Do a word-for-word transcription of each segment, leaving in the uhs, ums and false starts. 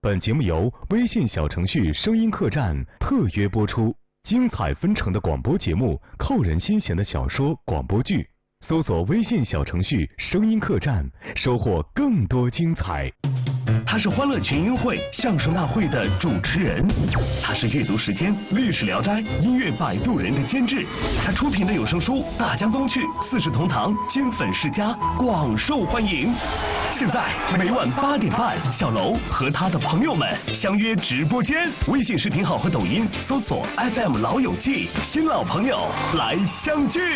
本节目由微信小程序声音客栈特约播出，精彩纷呈的广播节目，扣人心弦的小说广播剧，搜索微信小程序声音客栈，收获更多精彩。 他是欢乐群英会相声大会的主持人，他是阅读时间历史聊斋音乐摆渡人的监制，他出品的有声书《大江东去》四世同堂金粉世家广受欢迎。现在每晚八点半，小楼和他的朋友们相约直播间，微信视频号和抖音搜索 F M 老友记，新老朋友来相聚。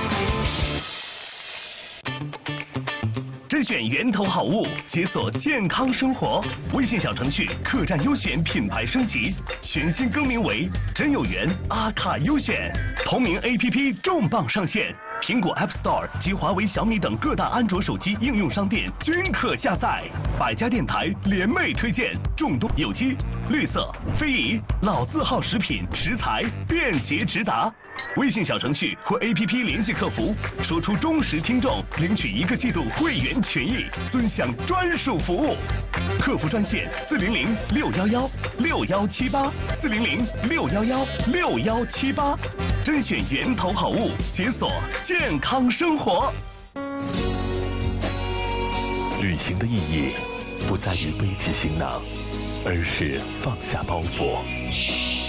甄选源头好物，解锁健康生活。微信小程序客栈优选品牌升级，全新更名为真有缘阿卡优选。同名 A P P 重磅上线，苹果 App Store 及华为、小米等各大安卓手机应用商店均可下载。百家电台联袂推荐众多有机、绿色、非遗、老字号食品食材，便捷直达。微信小程序或 A P P 联系客服，说出忠实听众，领取一个季度会员权益，尊享专属服务。客服专线四零零六幺幺六幺七八四零零六幺幺六幺七八，甄选源头好物，解锁健康生活。旅行的意义不在于背起行囊，而是放下包袱。